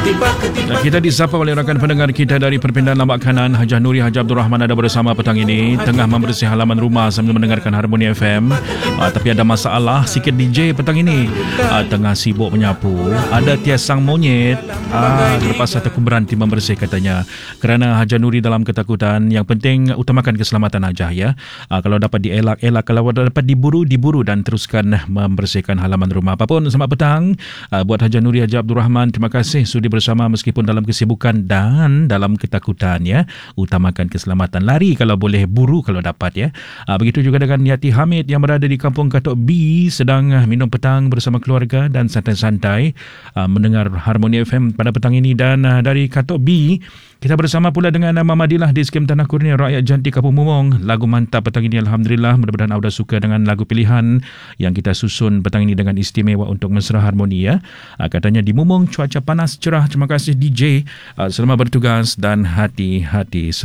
Dan kita disapa oleh rakan pendengar kita dari Perpindahan Lambak Kanan, Hajah Nuri Haji Abdul Rahman ada bersama petang ini, tengah membersih halaman rumah sambil mendengarkan Harmoni FM. Tapi ada masalah sikit DJ petang ini, tengah sibuk menyapu. Ada tiasang monyet, lepas satu berhenti membersih katanya. Kerana Hajah Nuri dalam ketakutan, yang penting utamakan keselamatan Hajah ya. Kalau dapat dielak-elak, kalau dapat diburu dan teruskan membersihkan halaman rumah. Apapun, selamat petang buat Hajah Nuri Haji Abdul Rahman. Terima kasih sudi bersama meskipun dalam kesibukan dan dalam ketakutan ya. Utamakan keselamatan, lari kalau boleh, buru kalau dapat ya. Begitu juga dengan Yati Hamid yang berada di Kampung Katok B, sedang minum petang bersama keluarga dan santai-santai mendengar Harmoni FM pada petang ini. Dan dari Katok B kita bersama pula dengan Mama Dilah di Skim Tanah Kurnia Rakyat Janti Kampung Mumong. Lagu mantap petang ini, Alhamdulillah. Mudah-mudahan Auda suka dengan lagu pilihan yang kita susun petang ini dengan istimewa untuk mesra harmoni ya. Katanya di Mumong cuaca panas cerah. Terima kasih DJ. Selamat bertugas dan hati-hati.